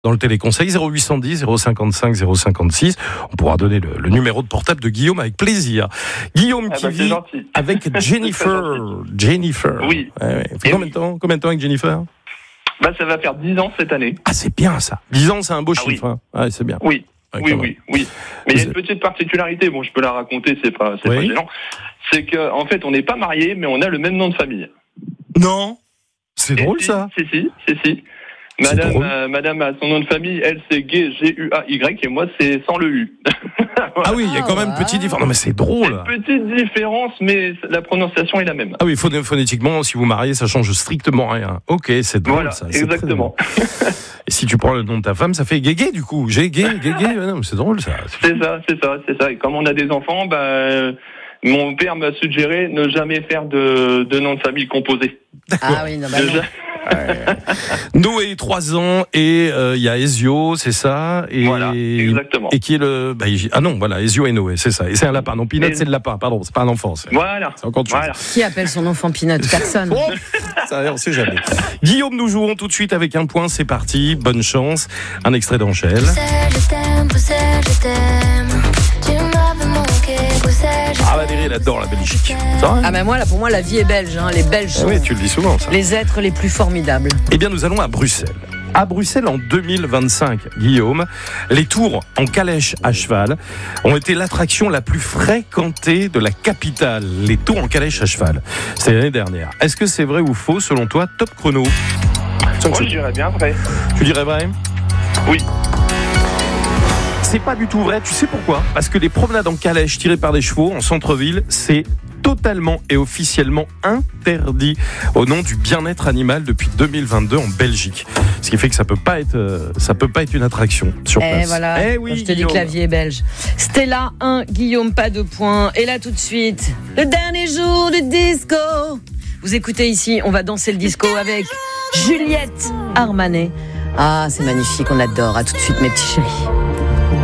dans le téléconseil 0810 055 056. On pourra donner le numéro de portable de Guillaume avec plaisir. Guillaume qui vit avec Jennifer. Jennifer. Oui. Ouais. Combien de temps avec Jennifer ? Ça va faire 10 ans cette année. Ah, c'est bien ça. 10 ans, c'est un beau chiffre. Oui. Hein. Ouais, c'est bien. Oui. Ouais, oui. Mais il y a une petite particularité, bon, je peux la raconter, c'est pas gênant. C'est que, en fait, on n'est pas mariés, mais on a le même nom de famille. Non. C'est drôle, ça. Si. Madame a son nom de famille, elle c'est Gay, G-U-A-Y, et moi c'est sans le U. Voilà. Ah oui, il y a quand même une petite différence. Non, mais c'est drôle. Une petite différence, mais la prononciation est la même. Ah oui, phonétiquement, si vous mariez, ça change strictement rien. Ok, c'est drôle, voilà, ça. Exactement. Et si tu prends le nom de ta femme, ça fait Guégué, du coup. Guégué. Non, mais c'est drôle, ça. C'est ça. Et comme on a des enfants, mon père m'a suggéré ne jamais faire de nom de famille composé. D'accord. Ah oui, non, Noé, 3 ans, et il y a Ezio, c'est ça. Et, voilà, exactement. Et qui est le... Ezio et Noé, c'est ça. Et c'est un lapin. Non, Pinot, c'est le lapin, pardon, c'est pas un enfant. Voilà. C'est encore autre chose. Qui appelle son enfant Pinot ? Personne. Ça, on sait jamais. Guillaume, nous jouons tout de suite avec un point, c'est parti. Bonne chance. Un extrait d'Angèle. Je t'aime. Tu m'avais manqué, Ah, Valérie, elle adore la Belgique. Mais pour moi, la vie est belge. Les Belges sont oui, tu le dis souvent, ça. les êtres les plus formidables. Eh bien, nous allons à Bruxelles. À Bruxelles, en 2025, Guillaume, les tours en calèche à cheval ont été l'attraction la plus fréquentée de la capitale. Les tours en calèche à cheval. C'est l'année dernière. Est-ce que c'est vrai ou faux, selon toi, top chrono ? Moi, je dirais bien vrai. Tu dirais vrai ? Oui. C'est pas du tout vrai, tu sais pourquoi ? Parce que les promenades en calèche tirées par des chevaux en centre-ville, c'est totalement et officiellement interdit au nom du bien-être animal depuis 2022 en Belgique. Ce qui fait que ça peut pas être une attraction sur place. Voilà. Oui, je te dis que la vie est belge. Stella 1, Guillaume pas de points. Et là tout de suite, le dernier jour du disco. Vous écoutez ici, on va danser le disco avec Juliette Armanet. Ah, c'est magnifique, on adore. À tout de suite mes petits chéris.